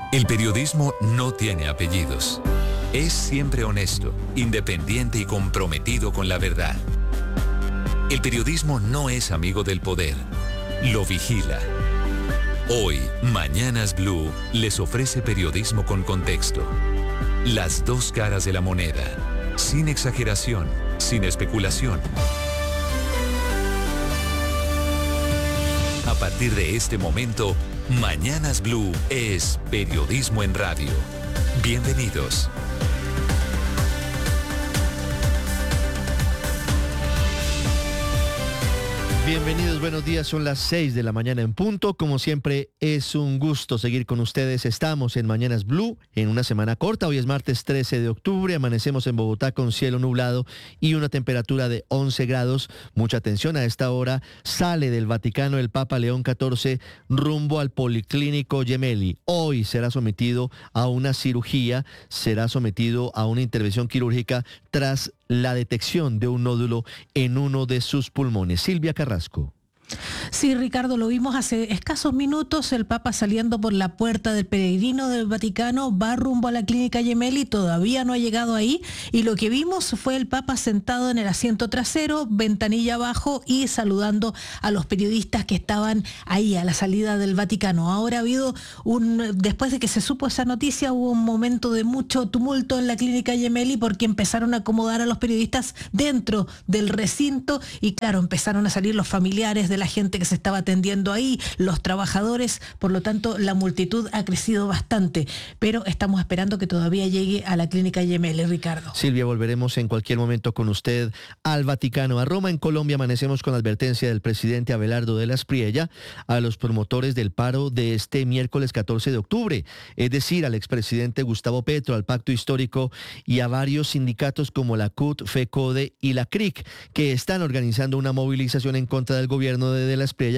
El periodismo no tiene apellidos. Es siempre honesto, independiente y comprometido con la verdad. El periodismo no es amigo del poder, lo vigila. Hoy, Mañanas Blue les ofrece periodismo con contexto. Las dos caras de la moneda, sin exageración, sin especulación. A partir de este momento, Mañanas Blue es periodismo en radio. Bienvenidos. Bienvenidos, buenos días, son las 6 de la mañana en punto. Como siempre, es un gusto seguir con ustedes. Estamos en Mañanas Blue en una semana corta. Hoy es martes 13 de octubre. Amanecemos en Bogotá con cielo nublado y una temperatura de 11 grados. Mucha atención, a esta hora sale del Vaticano el Papa León XIV rumbo al Policlínico Gemelli. Hoy será sometido a una cirugía, será sometido a una intervención quirúrgica tras la detección de un nódulo en uno de sus pulmones. Silvia Carrasco. Sí, Ricardo, lo vimos hace escasos minutos, el Papa saliendo por la puerta del peregrino del Vaticano, va rumbo a la clínica Gemelli, todavía no ha llegado ahí, y lo que vimos fue el Papa sentado en el asiento trasero, ventanilla abajo y saludando a los periodistas que estaban ahí a la salida del Vaticano. Ahora ha habido después de que se supo esa noticia, hubo un momento de mucho tumulto en la clínica Gemelli porque empezaron a acomodar a los periodistas dentro del recinto y claro, empezaron a salir los familiares de la gente que se estaba atendiendo ahí, los trabajadores, por lo tanto la multitud ha crecido bastante, pero estamos esperando que todavía llegue a la clínica Gemelli, Ricardo. Silvia, volveremos en cualquier momento con usted al Vaticano. A Roma, en Colombia, amanecemos con la advertencia del presidente Abelardo de la Espriella a los promotores del paro de este miércoles 14 de octubre, es decir, al expresidente Gustavo Petro, al Pacto Histórico y a varios sindicatos como la CUT, FECODE y la CRIC, que están organizando una movilización en contra del gobierno de la Espriella,